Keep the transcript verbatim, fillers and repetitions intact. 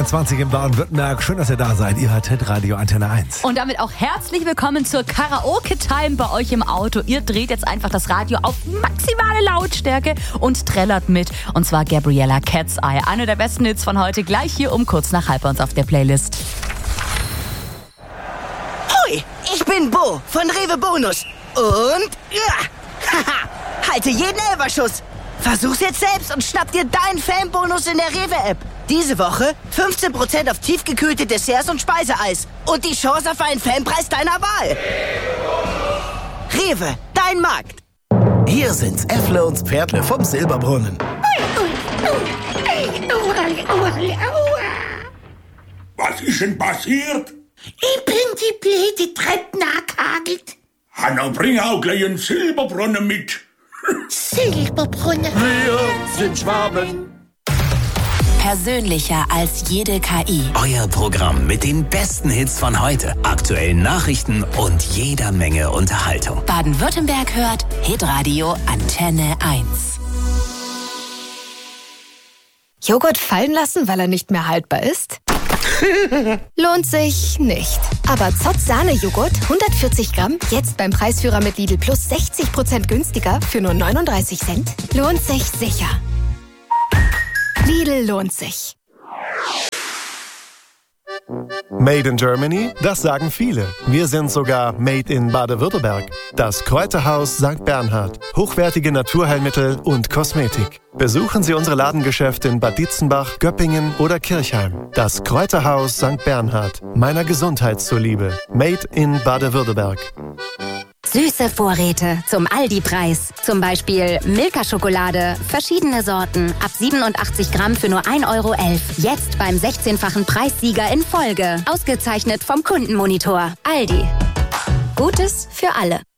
zwanzig in Baden-Württemberg. Schön, dass ihr da seid. Ihr hört Radio Antenne eins. Und damit auch herzlich willkommen zur Karaoke-Time bei euch im Auto. Ihr dreht jetzt einfach das Radio auf maximale Lautstärke und trällert mit. Und zwar Gabriella Cat's Eye. Eine der besten Hits von heute. Gleich hier um kurz nach halb bei uns auf der Playlist. Hoi, ich bin Bo von Rewe Bonus. Und ja, haha, halte jeden Elferschuss. Versuch's jetzt selbst und schnapp dir deinen Fanbonus in der Rewe-App. Diese Woche fünfzehn Prozent auf tiefgekühlte Desserts und Speiseeis. Und die Chance auf einen Fanpreis deiner Wahl. Rewe, dein Markt. Hier sind's Äffle und Pferdle vom Silberbrunnen. Was ist denn passiert? Ich bin die blöde Treppe nachgehagelt. Hanna, bring auch gleich einen Silberbrunnen mit. Silberbrunnen. Wir sind Schwaben. Persönlicher als jede K I. Euer Programm mit den besten Hits von heute, aktuellen Nachrichten und jeder Menge Unterhaltung. Baden-Württemberg hört Hitradio Antenne eins. Joghurt fallen lassen, weil er nicht mehr haltbar ist? Lohnt sich nicht. Aber Zott Sahne-Joghurt, hundertvierzig Gramm, jetzt beim Preisführer mit Lidl Plus sechzig Prozent günstiger für nur neununddreißig Cent. Lohnt sich sicher. Lidl lohnt sich. Made in Germany? Das sagen viele. Wir sind sogar Made in Baden-Württemberg. Das Kräuterhaus Sankt Bernhard. Hochwertige Naturheilmittel und Kosmetik. Besuchen Sie unsere Ladengeschäfte in Bad Dietzenbach, Göppingen oder Kirchheim. Das Kräuterhaus Sankt Bernhard. Meiner Gesundheit zuliebe. Made in Baden-Württemberg. Süße Vorräte zum Aldi-Preis. Zum Beispiel Milka-Schokolade, verschiedene Sorten, ab siebenundachtzig Gramm für nur ein Euro elf. Jetzt beim sechzehnfachen Preissieger in Folge. Ausgezeichnet vom Kundenmonitor. Aldi. Gutes für alle.